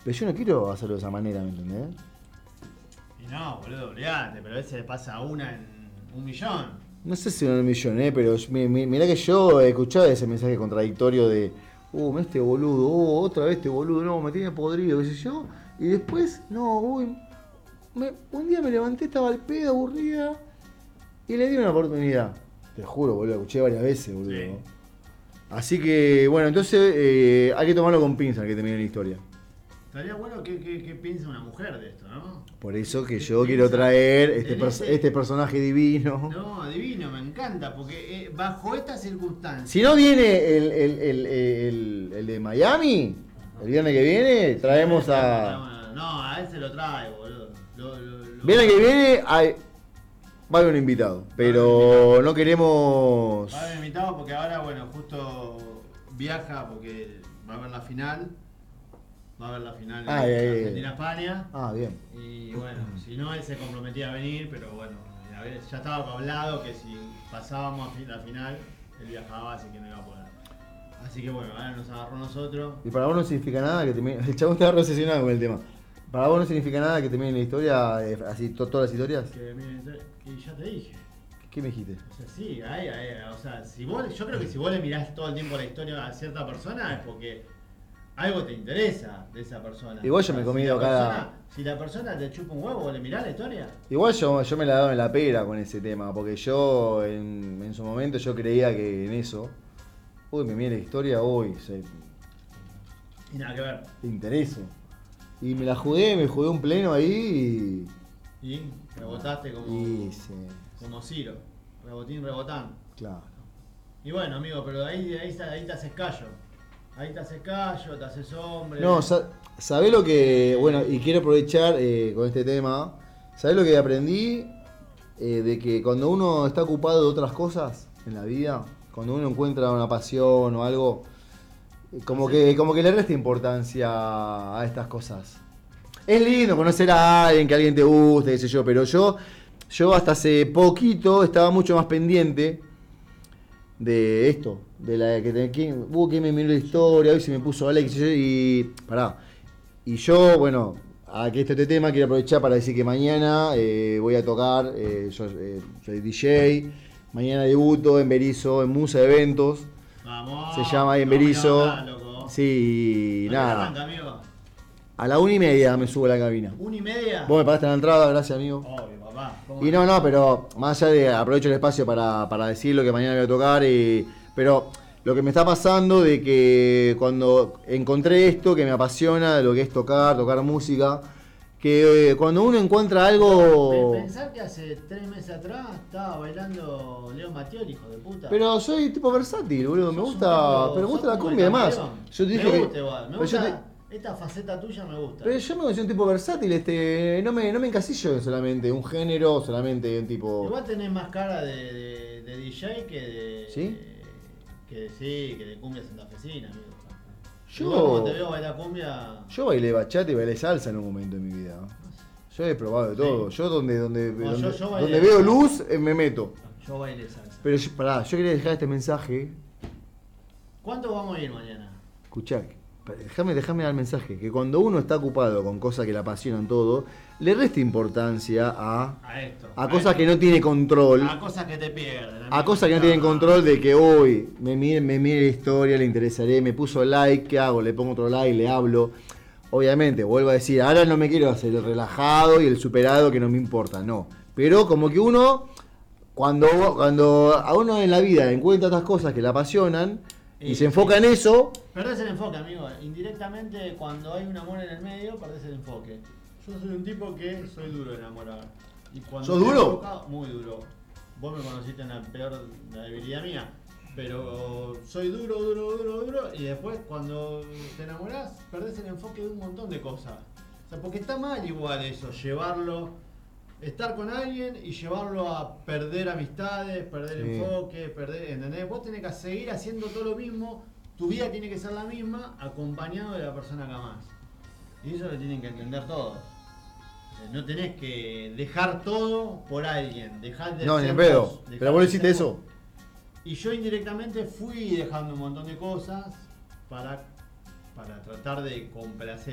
Pero yo no quiero hacerlo de esa manera, ¿me entendés? Y no, boludo, olvidate, pero a veces le pasa una en 1.000.000. No sé si 1.000.000, pero mirá que yo he escuchado ese mensaje contradictorio de este boludo, otra vez este boludo, no, me tiene podrido, qué sé yo. Y después, no, un día me levanté, estaba al pedo, aburrida, y le di una oportunidad. Te juro, boludo, escuché varias veces, boludo. Sí. Así que, bueno, entonces hay que tomarlo con pinzas que termine la historia. Estaría bueno que piense una mujer de esto, ¿no? Por eso que ¿Qué yo quiero piensa traer en este personaje divino. No, divino, me encanta, porque bajo estas circunstancias... Si no viene el de Miami, el viernes que viene, traemos a... No, a él se lo traigo, boludo. Viernes que viene va a haber un invitado, pero no queremos... Va a haber invitado porque ahora, bueno, justo viaja porque va a haber la final. Va a haber la final de Argentina-España. Ah, bien. Y bueno, si no, él se comprometía a venir, pero bueno, ya estaba hablado que si pasábamos a la final, él viajaba, así que no iba a poder. Así que bueno, ahora nos agarró nosotros. Y para vos no significa nada que termine... El chabón estaba obsesionado con el tema. Para vos no significa nada que termine la historia, así todas las historias. Que ya te dije. ¿Qué me dijiste? O sea, sí, o sea, yo creo que si vos le mirás todo el tiempo la historia a cierta persona es porque algo te interesa de esa persona. Igual yo me he comido Si la persona te chupa un huevo, ¿vos le mirás la historia? Igual yo me la he dado en la pera con ese tema, porque yo en su momento yo creía que en eso, me mira la historia, Y nada que ver. te intereso. Y me jugué un pleno ahí Y rebotaste como Ciro, rebotán. Claro. Y bueno, amigo, pero ahí te haces callo. Ahí te haces callo, te haces hombre. No, ¿sabés lo que...? Bueno, y quiero aprovechar con este tema. ¿Sabés lo que aprendí? De que cuando uno está ocupado de otras cosas en la vida, cuando uno encuentra una pasión o algo, como que le resta importancia a estas cosas. Es lindo conocer a alguien, que alguien te guste, qué sé yo, pero yo hasta hace poquito estaba mucho más pendiente de esto, de la que me miró la historia, hoy se me puso Alex y pará. Y yo, bueno, aquí está este tema, quiero aprovechar para decir que mañana voy a tocar, yo soy DJ, mañana debuto en Berizo, en Musa Eventos. Vamos. Se llama ahí en Berizo. Sí, nada. Arranca, amigo? A la 1:30 me subo a la cabina. 1:30. Vos me pagaste la entrada, gracias amigo. Obvio, papá. Y no, pero más allá de aprovecho el espacio para decir lo que mañana voy a tocar, pero lo que me está pasando de que cuando encontré esto que me apasiona, de lo que es tocar música, que cuando uno encuentra algo... Pensar que hace 3 meses atrás estaba bailando Leo Mattioli, hijo de puta. Pero soy tipo versátil, boludo, me gusta la cumbia además. Yo te dije me gusta igual, me gusta. Esta faceta tuya me gusta. Pero yo me considero un tipo versátil, no me encasillo en solamente un género, solamente un tipo... Igual tenés más cara de DJ que de... ¿Sí? Que de cumbia santafesina, amigo. Yo como te veo bailar cumbia... Yo bailé bachata y bailé salsa en un momento de mi vida. Yo he probado de todo. Sí. Yo donde veo luz, me meto. Yo bailé salsa. Pero pará, yo quería dejar este mensaje. ¿Cuánto vamos a ir mañana? Escuchá, déjame dar el mensaje, que cuando uno está ocupado con cosas que le apasionan todo, le resta importancia a cosas que no tiene control. A cosas que te pierden. A cosas que no tienen control de que hoy me mire la historia, le interesaré, me puso like, ¿qué hago? Le pongo otro like, le hablo. Obviamente, vuelvo a decir, ahora no me quiero hacer el relajado y el superado que no me importa, no. Pero como que uno, cuando a uno en la vida encuentra estas cosas que le apasionan, y se enfoca en eso... Perdés el enfoque, amigo. Indirectamente, cuando hay un amor en el medio, perdés el enfoque. Yo soy un tipo que soy duro de enamorar. Y cuando ¿Sos duro? Enfocado, muy duro. Vos me conociste en la peor debilidad mía. Pero soy duro. Y después, cuando te enamorás, perdés el enfoque de un montón de cosas. O sea, porque está mal igual eso, estar con alguien y llevarlo a perder amistades, perder enfoque, ¿entendés? Vos tenés que seguir haciendo todo lo mismo, tu vida tiene que ser la misma, acompañado de la persona que amás. Y eso lo tienen que entender todos. No tenés que dejar todo por alguien, dejar de No, ni ser en pedo. vos, Pero vos hiciste eso. Y yo indirectamente fui dejando un montón de cosas para tratar de complacer